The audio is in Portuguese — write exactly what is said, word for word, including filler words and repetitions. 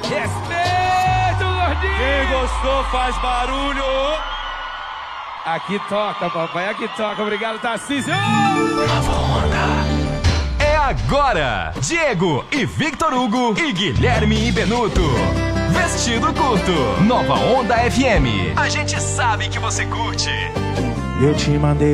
Respeito, gordinho! Quem gostou faz barulho! Aqui toca, papai, aqui toca. Obrigado, Tarcísio! Nova Onda. É agora! Diego e Victor Hugo e Guilherme e Benuto. Vestido Curto. Nova Onda F M. A gente sabe que você curte. Eu te mandei